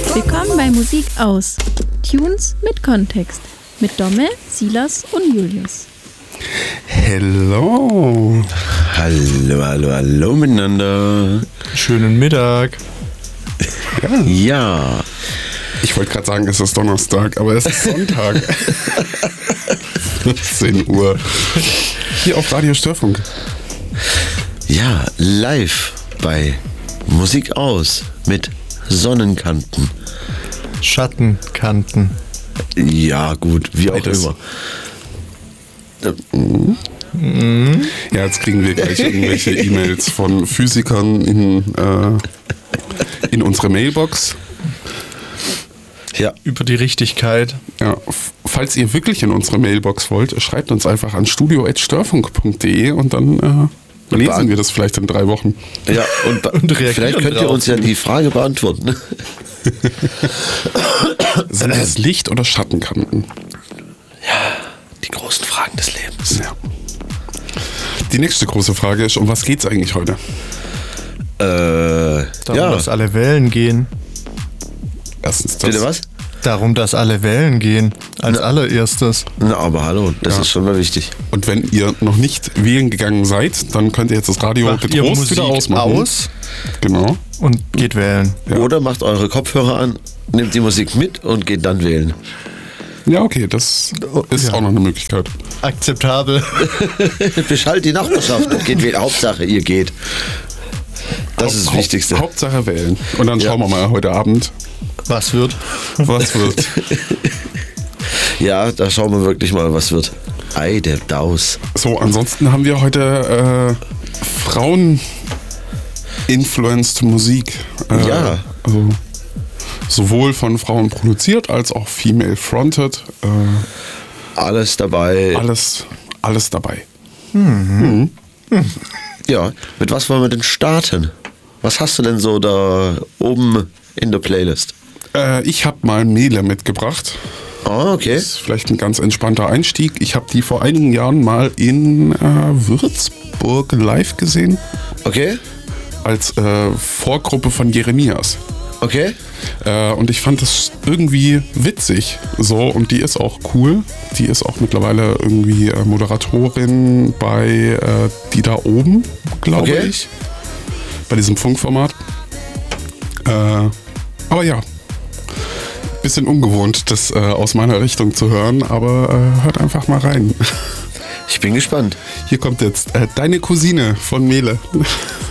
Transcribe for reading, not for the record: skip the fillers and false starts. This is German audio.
Willkommen bei Musik aus. Tunes mit Kontext. Mit Domme, Silas und Julius. Hello. Hallo miteinander. Schönen Mittag. Ja. Ich wollte gerade sagen, es ist Donnerstag, aber es ist Sonntag. 14 Uhr. Hier auf Radio Störfunk. Ja, live bei Musik aus mit Sonnenkanten. Schattenkanten. Ja, gut, wie auch Beides. immer. Ja, jetzt kriegen wir gleich irgendwelche E-Mails von Physikern in unsere Mailbox. Ja, Über die Richtigkeit. Ja, falls ihr wirklich in unsere Mailbox wollt, schreibt uns einfach an studio@störfunk.de und dann lesen wir das vielleicht in 3 Wochen. ja und reagieren vielleicht könnt ihr drauf. uns ja die Frage beantworten. Sind es Licht- oder Schattenkanten? Die großen Fragen des Lebens. Ja. Die nächste große Frage ist, um was geht's eigentlich heute? Darum, Ja, dass alle wählen gehen. Erstens das. bitte was? Darum, dass alle wählen gehen. Als allererstes. Na, aber hallo, das ist schon mal wichtig. Und wenn ihr noch nicht wählen gegangen seid, dann könnt ihr jetzt das Radio Macht ihr getrost Musik wieder ausmachen. aus Genau. und geht wählen. Ja. Oder macht eure Kopfhörer an, nehmt die Musik mit und geht dann wählen. Ja, okay, das ist Ja. auch noch eine Möglichkeit. Akzeptabel. Beschallt die Nachbarschaft und geht wählen. Hauptsache, ihr geht. Das ist das Wichtigste. Hauptsache wählen. Und dann Ja. schauen wir mal heute Abend, Was wird? was wird. Ja, da schauen wir wirklich mal, was wird. Ei, der Daus. So, ansonsten haben wir heute Frauen-influenced Musik. Ja. Also sowohl von Frauen produziert als auch female-fronted. Alles dabei. Alles dabei. Ja, mit was wollen wir denn starten? Was hast du denn so da oben in der Playlist? Ich habe mal Mele mitgebracht. Oh, okay. Das ist vielleicht ein ganz entspannter Einstieg. Ich habe die vor einigen Jahren mal in Würzburg live gesehen. Okay, Als Vorgruppe von Jeremias. okay. Und ich fand das irgendwie witzig. So, und die ist auch cool. Die ist auch mittlerweile irgendwie Moderatorin bei Die da oben, glaube Okay. ich. Bei diesem Funkformat. Aber ja. Bisschen ungewohnt, das aus meiner Richtung zu hören, aber hört einfach mal rein. Ich bin gespannt. Hier kommt jetzt Deine Cousine von Mele.